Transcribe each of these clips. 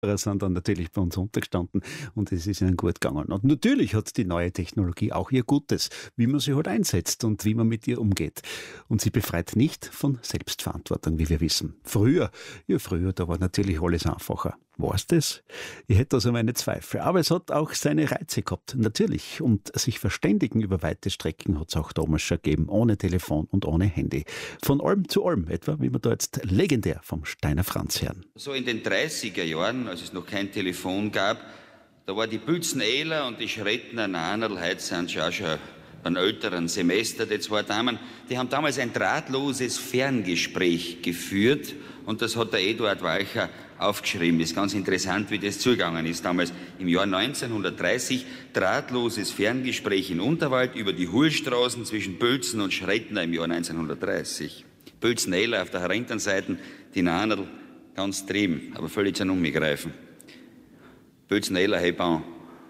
sind dann natürlich bei uns untergestanden und es ist ihnen gut gegangen. Und natürlich hat die neue Technologie auch ihr Gutes, wie man sie halt einsetzt und wie man mit ihr umgeht. Und sie befreit nicht von Selbstverantwortung, wie wir wissen. Früher, da war natürlich alles einfacher. War's das? Ich hätte also meine Zweifel. Aber es hat auch seine Reize gehabt, natürlich. Und sich verständigen über weite Strecken hat es auch damals schon gegeben, ohne Telefon und ohne Handy. Von Alm zu Alm, etwa, wie wir da jetzt legendär vom Steiner Franz hören. So in den 30er Jahren, als es noch kein Telefon gab, da war die Bülzenehler und die Schrettner Nanerl, heute sind sie auch schon ein älteren Semester, die zwei Damen, die haben damals ein drahtloses Ferngespräch geführt und das hat der Eduard Walcher aufgeschrieben. Ist ganz interessant, wie das zugegangen ist damals im Jahr 1930. Drahtloses Ferngespräch in Unterwald über die Hurstraßen zwischen Bülzen und Schrettner im Jahr 1930. Bülzenehler auf der hinteren Seite, die Nanerl ganz drüben, aber völlig zum Umgreifen. Bülzenehler, hey, Baum.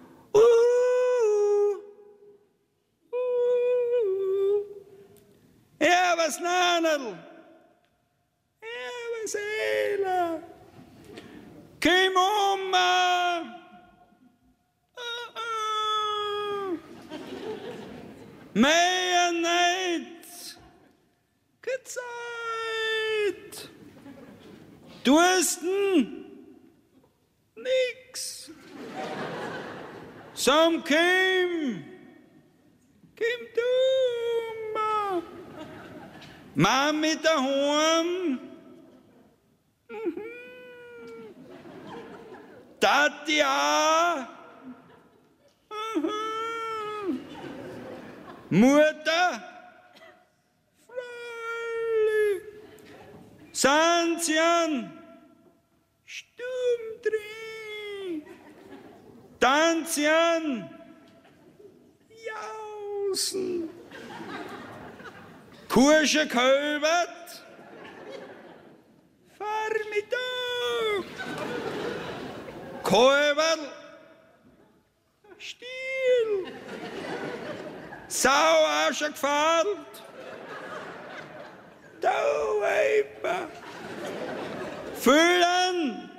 Ja, was Nanerl? Ja, was Ehler? Komm um! Mehr nicht! Keine Zeit! Dursten? Nix! Sam komm! Komm du! Mami daheim? Tati auch? Mutter? Freilich. Sind sie an? Stumm drin. Tanzen? Jausen. Kursche Kölbert? Vormittag. Kölbert? Stiel. Sau auch schon gefahren? Da Weiber. Füllen.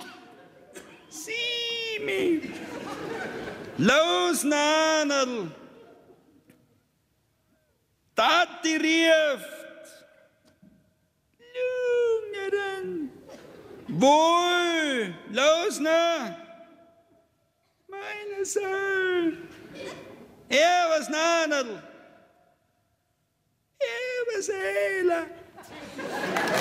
Sieh mich. Los, Nanerl. Tati rieft. Jüngeren. Wohl. Los, na. Meine Söhne. Ja, was Nanerl. Ja, was Ehler.